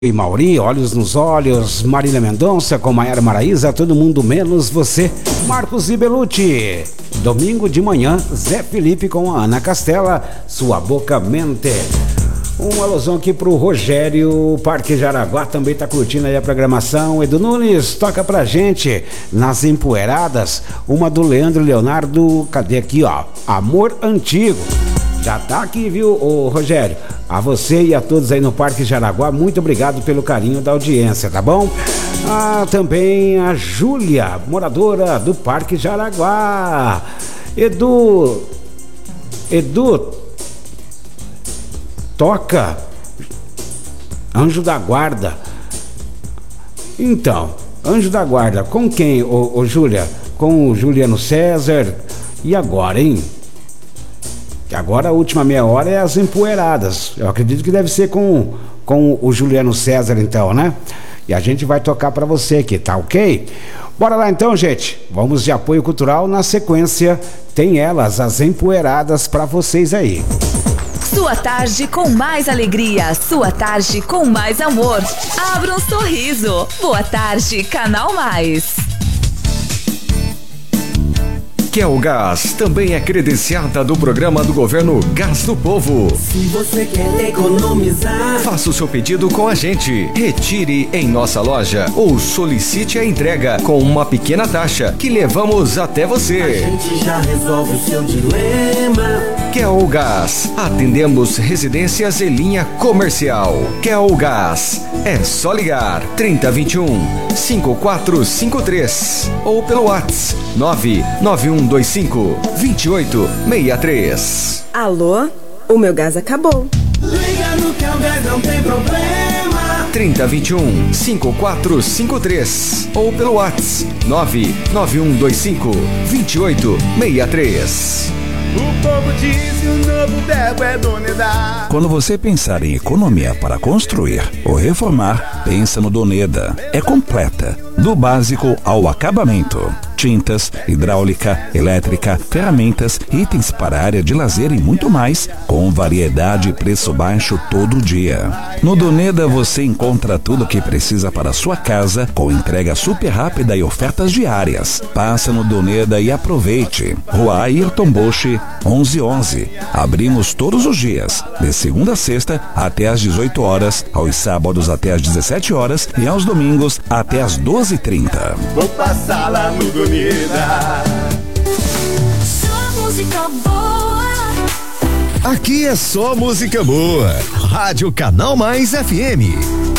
E Mauri, Olhos nos Olhos, Marília Mendonça com Maiara Maraíza, Todo Mundo Menos Você, Marcos Ibelucci. Domingo de manhã, Zé Felipe com a Ana Castela, Sua Boca Mente. Um alusão aqui pro Rogério, Parque Jaraguá também tá curtindo aí a programação. Edu Nunes, toca pra gente Nas Empoeiradas, uma do Leandro Leonardo, cadê aqui, ó? Amor Antigo. Já tá aqui, viu, ô Rogério? A você e a todos aí no Parque Jaraguá, muito obrigado pelo carinho da audiência, tá bom? Também a Júlia, moradora do Parque Jaraguá. Edu, toca Anjo da Guarda. Então, Anjo da Guarda, com quem, ô Júlia? Com o Juliano César. E agora, hein? Agora a última meia hora é As Empoeiradas. Eu acredito que deve ser com o Juliano César, então, né? E a gente vai tocar pra você aqui, tá ok? Bora lá então, gente. Vamos de apoio cultural. Na sequência, tem elas, As Empoeiradas, pra vocês aí. Sua tarde com mais alegria, sua tarde com mais amor. Abra um sorriso. Boa tarde, Canal Mais. Kelgás também é credenciada do programa do governo Gás do Povo. Se você quer economizar, faça o seu pedido com a gente. Retire em nossa loja ou solicite a entrega com uma pequena taxa que levamos até você. A gente já resolve o seu dilema. Kelgás, atendemos residências e linha comercial. Kelgás, é só ligar 3021-5453 ou pelo WhatsApp 99125-2863. Alô? O meu gás acabou. Liga no Kelgás, não tem problema. 3021-5453 ou pelo WhatsApp 99125-2863. O povo diz que o novo verbo é Doneda. Quando você pensar em economia para construir ou reformar, pensa no Doneda. É completa, do básico ao acabamento. Tintas, hidráulica, elétrica, ferramentas, itens para a área de lazer e muito mais, com variedade e preço baixo todo dia. No Doneda você encontra tudo o que precisa para a sua casa, com entrega super rápida e ofertas diárias. Passa no Doneda e aproveite. Rua Ayrton Bosch, 1111. Abrimos todos os dias, de segunda a sexta até às 18 horas, aos sábados até às 17 horas e aos domingos até às 12h30. Vou passar lá no Doneda. Só música boa. Aqui é só música boa. Rádio Canal Mais FM.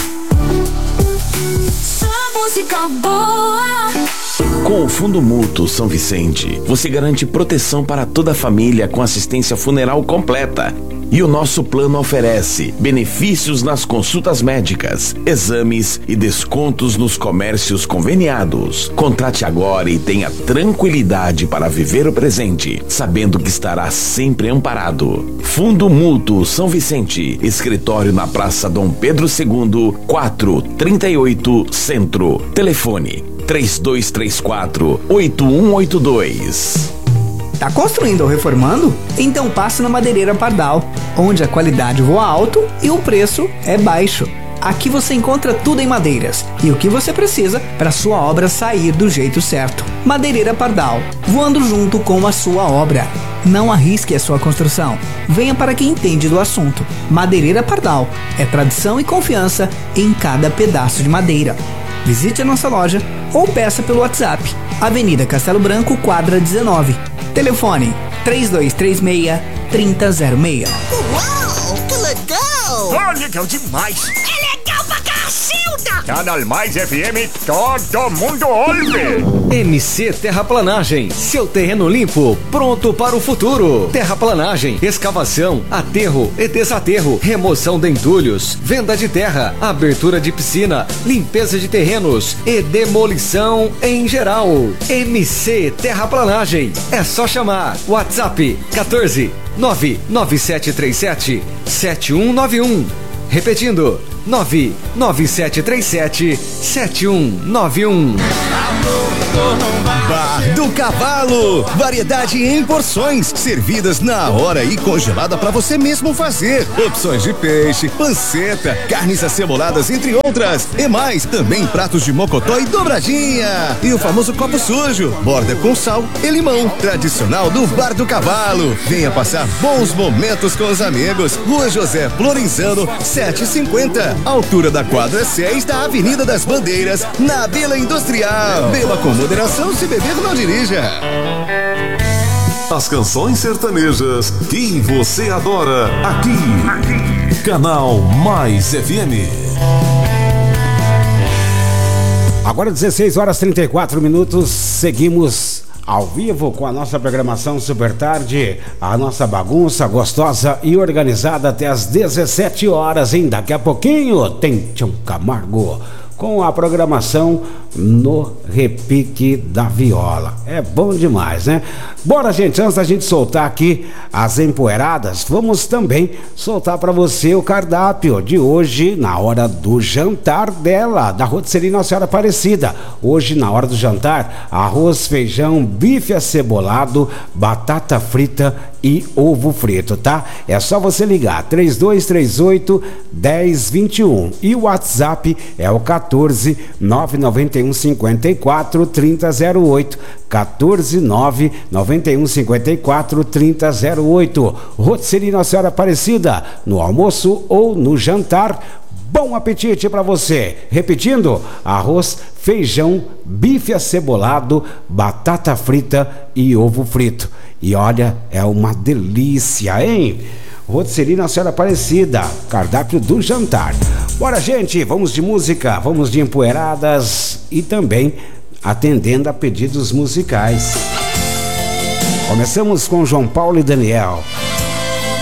Só música boa. Com o Fundo Mútuo São Vicente, você garante proteção para toda a família com assistência funeral completa. E o nosso plano oferece benefícios nas consultas médicas, exames e descontos nos comércios conveniados. Contrate agora e tenha tranquilidade para viver o presente, sabendo que estará sempre amparado. Fundo Mútuo São Vicente, escritório na Praça Dom Pedro II, 438 Centro. Telefone 3234-8182. Tá construindo ou reformando? Então passe na Madeireira Pardal, onde a qualidade voa alto e o preço é baixo. Aqui você encontra tudo em madeiras e o que você precisa para sua obra sair do jeito certo. Madeireira Pardal, voando junto com a sua obra. Não arrisque a sua construção. Venha para quem entende do assunto. Madeireira Pardal é tradição e confiança em cada pedaço de madeira. Visite a nossa loja ou peça pelo WhatsApp. Avenida Castelo Branco, quadra 19. Telefone 3236-3006. Uau, que legal! Oh, legal demais! É legal pra cacilda! Canal Mais FM, todo mundo ouve! MC Terraplanagem, seu terreno limpo, pronto para o futuro. Terraplanagem, escavação, aterro e desaterro, remoção de entulhos, venda de terra, abertura de piscina, limpeza de terrenos e demolição em geral. MC Terraplanagem, é só chamar. WhatsApp 14 99737 7191. Repetindo, 99737 7191. dor não vai. Bar do Cavalo, variedade em porções, servidas na hora e congelada para você mesmo fazer. Opções de peixe, panceta, carnes aceboladas, entre outras. E mais, também pratos de mocotó e dobradinha. E o famoso copo sujo, borda com sal e limão, tradicional do Bar do Cavalo. Venha passar bons momentos com os amigos. Rua José Florenzano, 750, altura da quadra 6 da Avenida das Bandeiras, na Vila Industrial. Beba com moderação, se beber não dirija. As canções sertanejas que você adora aqui. Canal Mais FM. Agora 16 horas 34 minutos, seguimos ao vivo com a nossa programação Super Tarde, a nossa bagunça gostosa e organizada até as 17 horas, hein? Daqui a pouquinho tem Tião Camargo com a programação no repique da viola. É bom demais, né? Bora, gente, antes da gente soltar aqui as empoeiradas, vamos também soltar para você o cardápio de hoje na hora do jantar dela, da Rotisserie Nossa Senhora Aparecida. Hoje, na hora do jantar, arroz, feijão, bife acebolado, batata frita e ovo frito, tá? É só você ligar 3238-1021 e o WhatsApp é o 14 991 54 3008, 14 991 54 3008. Rotisserie Nossa Senhora Aparecida, no almoço ou no jantar. Bom apetite para você. Repetindo: arroz, feijão, bife acebolado, batata frita e ovo frito. E olha, é uma delícia, hein? Rotisserie Nossa Senhora Aparecida, cardápio do jantar. Bora, gente, vamos de música, vamos de empoeiradas e também atendendo a pedidos musicais. Começamos com João Paulo e Daniel.